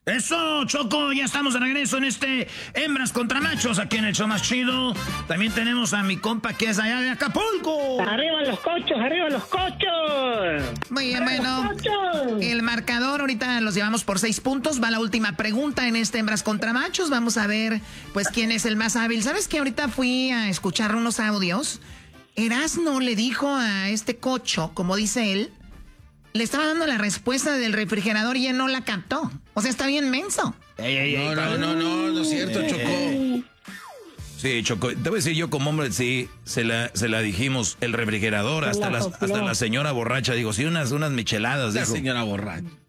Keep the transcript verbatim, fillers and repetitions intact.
Eso, Choco, ya estamos de regreso en este Hembras contra Machos, aquí en el show más chido. También tenemos a mi compa que es allá de Acapulco. ¡Arriba los cochos, arriba los cochos! Muy bien, bueno, el marcador ahorita los llevamos por seis puntos. Va la última pregunta en este Hembras contra Machos. Vamos a ver, pues, quién es el más hábil. ¿Sabes qué? Ahorita fui a escuchar unos audios. Erasno le dijo a este cocho, como dice él, le estaba dando la respuesta del refrigerador y él no la captó. O sea, está bien menso. Ey, ey, ey, no, no, no, no, no es cierto, eh, Choco. Sí, Choco, te voy a decir yo como hombre, sí, se la, se la dijimos, el refrigerador, hasta la, hasta la señora borracha, digo, sí, unas, unas micheladas, La dijo. señora borracha.